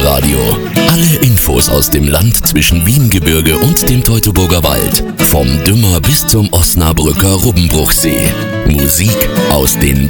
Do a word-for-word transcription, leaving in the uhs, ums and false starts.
Lokalradio. Alle Infos aus dem Land zwischen Wiengebirge und dem Teutoburger Wald. Vom Dümmer bis zum Osnabrücker Rubbenbruchsee. Musik aus den